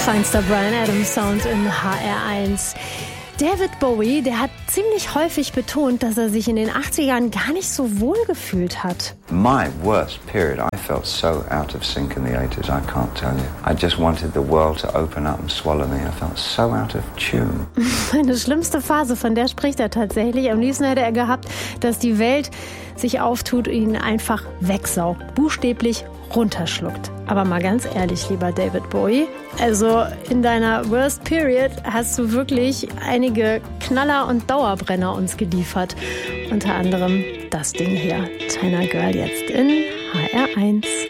Feinster Bryan Adams Sound in HR1. David Bowie, der hat ziemlich häufig betont, dass er sich in den 80ern gar nicht so wohl gefühlt hat. My worst period, I felt so out of sync in the 80s, I can't tell you. I just wanted the world to open up and swallow me. I felt so out of tune. Meine schlimmste Phase, von der spricht er tatsächlich. Am liebsten hätte er gehabt, dass die Welt sich auftut und ihn einfach wegsaugt, buchstäblich runterschluckt. Aber mal ganz ehrlich, lieber David Bowie, also in deiner Worst Period hast du wirklich einige Knaller und Dauerbrenner uns geliefert. Unter anderem das Ding hier, China Girl, jetzt in HR1.